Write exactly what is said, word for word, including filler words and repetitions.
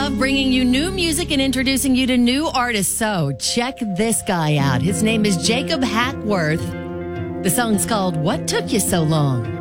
love bringing you new music and introducing you to new artists. So check this guy out. His name is Jacob Hackworth. The song's called What Took You So Long?